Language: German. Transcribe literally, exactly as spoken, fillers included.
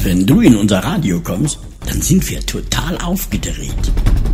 Wenn du in unser Radio kommst, dann sind wir total aufgedreht.